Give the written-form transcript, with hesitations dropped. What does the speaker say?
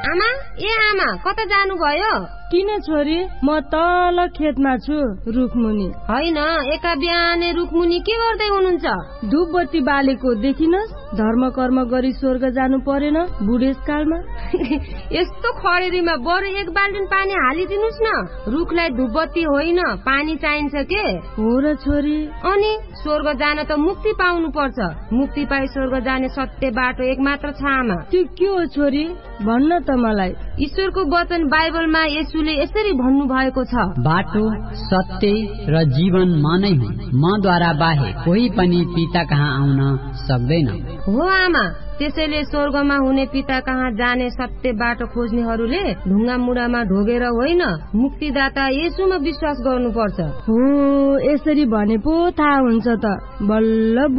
आमा आमा कता जानुभयो? किन छोरी, म तल खेतमा छु, रुखमुनि। होइन, एका बिहानै रुखमुनि के गर्दै हुनुहुन्छ? धूपबत्ती बालेको देखिनस्? धर्म कर्म गरी स्वर्ग जानु परेन बुढेसकालमा। यस्तो खडेरीमा बरु एक बाल्टिन पानी हालिदिनुस् न। रुखलाई धूपबत्ती होइन पानी चाहिन्छ के? हो र छोरी। अनि स्वर्ग जान त मुक्ति पाउनु पर्छ। मुक्ति पाई स्वर्ग जाने सत्य बाटो एक मात्र छ आमा। त्यो के हो छोरी, भन्न त मलाई। ईश्वरको वचन बाइबलमा येशूले यसरी भन्नु भएको छ, बाटो, सत्य र जीवन म नै हुँ। मद्वारा बाहेक कोही पनि पिता कहाँ आउन सक्दैन। हो आमा, त्यसैले स्वर्गमा हुने पिता कहाँ जाने सत्य बाटो खोज्नेहरूले ढुङ्गा मुढामा ढोगेर होइन, मुक्तिदाता येशूमा विश्वास गर्नुपर्छ। हो, यसरी भने पो थाहा हुन्छ त। बल्ल